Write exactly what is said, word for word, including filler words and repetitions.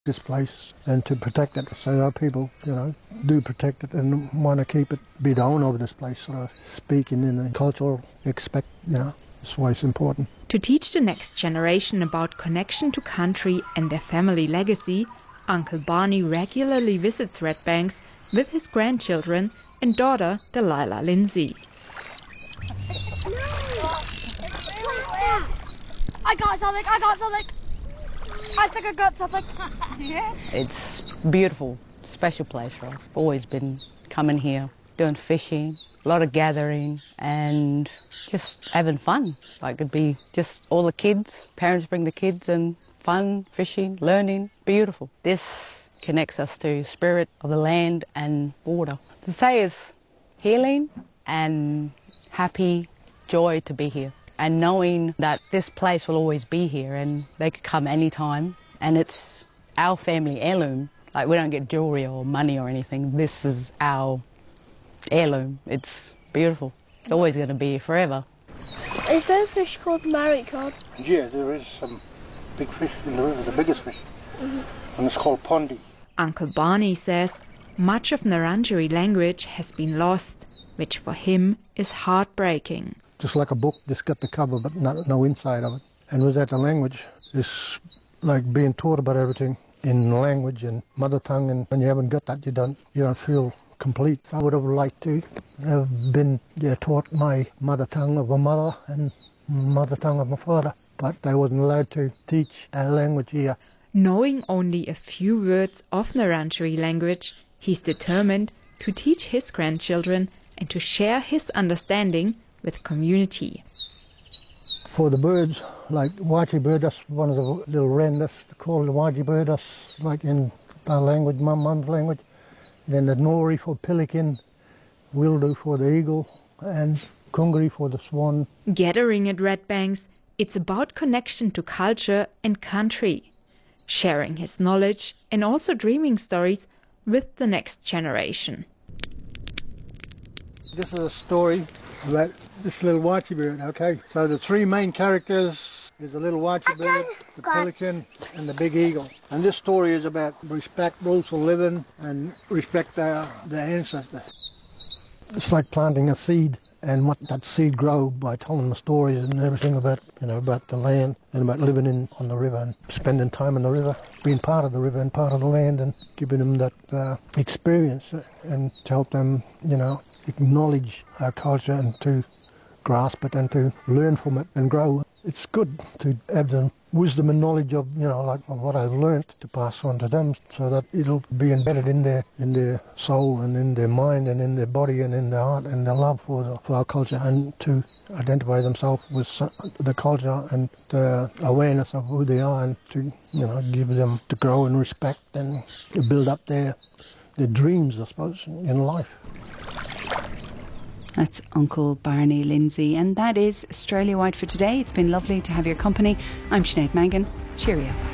this place and to protect it. So our people, you know, do protect it and want to keep it, be the owner of this place, sort of speaking in the cultural aspect, you know, that's why it's important. To teach the next generation about connection to country and their family legacy, Uncle Barney regularly visits Red Banks with his grandchildren and daughter Delilah Lindsay. I got something, I got something. I think I got something. It's beautiful, special place for us. Always been coming here, doing fishing, a lot of gathering and just having fun. Like it'd be just all the kids, parents bring the kids and fun, fishing, learning, beautiful. This connects us to spirit of the land and water. To say is healing and happy, joy to be here. And knowing that this place will always be here and they could come anytime and it's our family heirloom. Like we don't get jewellery or money or anything. This is our heirloom. It's beautiful. It's always going to be here forever. Is there a fish called maricod? Yeah, there is some big fish in the river, the biggest fish. Mm-hmm. And it's called pondi. Uncle Barney says much of Ngarrindjeri language has been lost, which for him is heartbreaking. Just like a book, just got the cover but not, no inside of it. And without the language, it's like being taught about everything in language and mother tongue, and when you haven't got that, you don't you don't feel complete. I would have liked to have been yeah, taught my mother tongue of my mother and mother tongue of my father, but they wasn't allowed to teach our language here. Knowing only a few words of Ngarrindjeri language, he's determined to teach his grandchildren and to share his understanding with community. For the birds, like Waji bird, that's one of the little wren, that's called the Waji bird, that's like in our language, my mum's language. Then the Nori for pelican, Wildu for the eagle, and Kungri for the swan. Gathering at Red Banks, it's about connection to culture and country, sharing his knowledge and also dreaming stories with the next generation. This is a story about this little Wachi bird, okay? So the three main characters is the little Wachi bird, the pelican and the big eagle. And this story is about respect, rules for living and respect our, the ancestors. It's like planting a seed and what that seed grow by telling the stories and everything about, you know, about the land and about living in on the river and spending time in the river, being part of the river and part of the land and giving them that uh, experience and to help them, you know, acknowledge our culture and to grasp it and to learn from it and grow. It's good to have the wisdom and knowledge of, you know, like of what I've learnt to pass on to them so that it'll be embedded in their in their soul and in their mind and in their body and in their heart and their love for, the, for our culture and to identify themselves with the culture and the awareness of who they are and to, you know, give them to grow in respect and to build up their, their dreams, I suppose, in life. That's Uncle Barney Lindsay, and that is Australia Wide for today. It's been lovely to have your company. I'm Sinead Mangan. Cheerio.